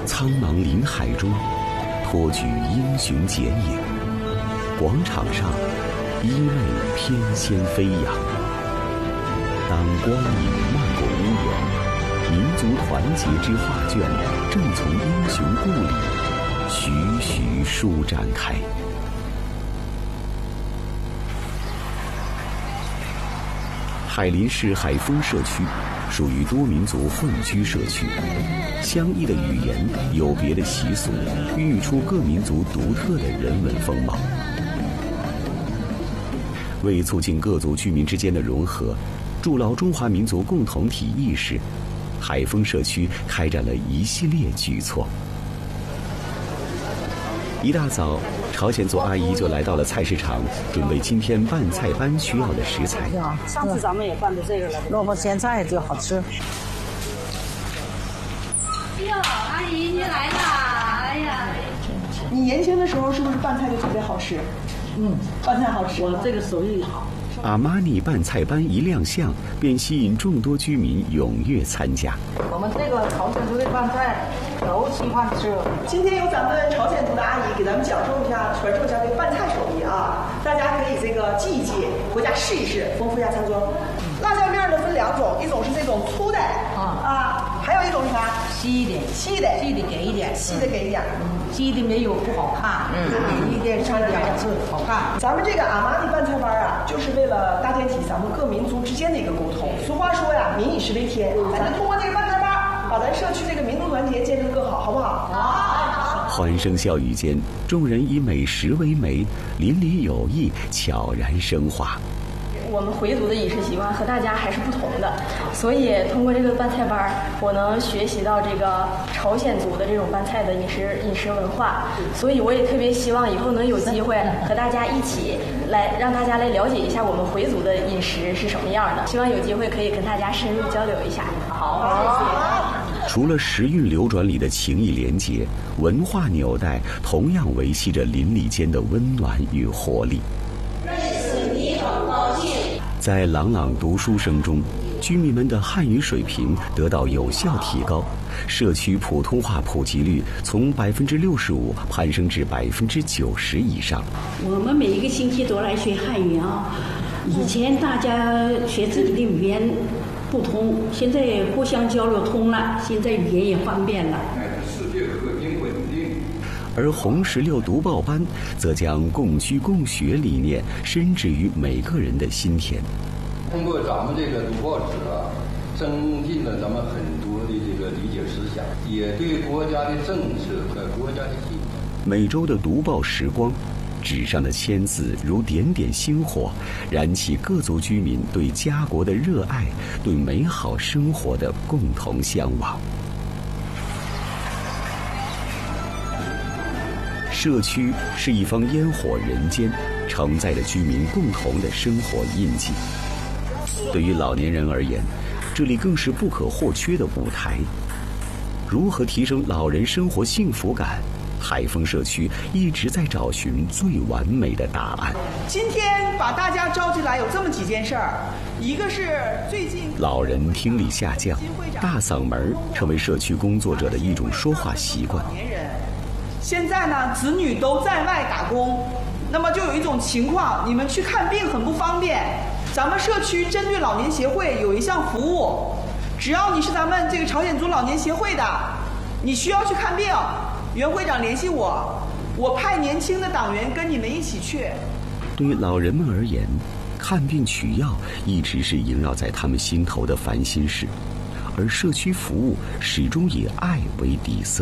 苍茫林海中，托举英雄剪影。广场上，衣袂翩跹飞扬。当光影漫过屋檐，民族团结之画卷正从英雄故里徐徐舒展开。海林市海丰社区属于多民族混居社区，相异的语言、有别的习俗，孕育出各民族独特的人文风貌。为促进各族居民之间的融合，筑牢中华民族共同体意识，海丰社区开展了一系列举措。一大早，朝鲜族阿姨就来到了菜市场，准备今天拌菜班需要的食材。 上次咱们也拌的这个了， 萝卜咸菜就好吃。 哟，阿姨您来啦！哎呀， 你年轻的时候是不是拌菜就特别好吃？拌菜好吃， 我这个手艺好。 阿玛尼拌菜班一亮相，便吸引众多居民踊跃参加。 我们这个朝鲜族的拌菜都喜欢吃。 今天由咱们朝鲜族的阿姨给咱们讲述一下、传授一下这个拌菜手艺啊，大家可以这个记一记，回家试一试，丰富一下餐桌。辣椒面呢分两种，一种是这种粗的还有一种是啥？ 细的， 细的给一点， 细的给一点。 细的没有不好看，给一点上点是好看。 咱们这个阿玛尼拌菜班啊，就是为了搭建起咱们各民族之间的一个沟通。俗话说呀，民以食为天，咱就通过这个拌菜班，把咱社区这个民族团结建设更好，好不好？好。 欢声笑语间，众人以美食为媒，邻里友谊悄然升华。 我们回族的饮食习惯和大家还是不同的，所以通过这个拌菜班，我能学习到这个朝鲜族的这种拌菜的饮食文化，所以我也特别希望以后能有机会和大家一起来，让大家来了解一下我们回族的饮食是什么样的。希望有机会可以跟大家深入交流一下。好，谢谢。 除了时运流转里的情谊连结，文化纽带同样维系着邻里间的温暖与活力。在朗朗读书声中，居民们的汉语水平得到有效提高，社区普通话普及率从65%攀升至90%以上。 我们每一个星期都来学汉语啊，以前大家学自己的语言不通，现在互相交流通了，现在语言也方便了。 世界和平稳定。 而红石榴读报班则将共居共学理念深植于每个人的心田。 通过咱们这个读报纸啊，增进了咱们很多的这个理解思想，也对国家的政策和国家的信仰。 每周的读报时光，纸上的签字如点点星火，燃起各族居民对家国的热爱，对美好生活的共同向往。社区是一方烟火人间，承载着居民共同的生活印记。对于老年人而言，这里更是不可或缺的舞台。如何提升老人生活幸福感？海丰社区一直在找寻最完美的答案。 今天把大家召集来有这么几件事儿，一个是最近老人听力下降，大嗓门成为社区工作者的一种说话习惯。 现在呢，子女都在外打工，那么就有一种情况，你们去看病很不方便。咱们社区针对老年协会有一项服务，只要你是咱们这个朝鲜族老年协会的，你需要去看病，袁会长联系我，我派年轻的党员跟你们一起去。 对于老人们而言，看病取药一直是萦绕在他们心头的烦心事，而社区服务始终以爱为底色。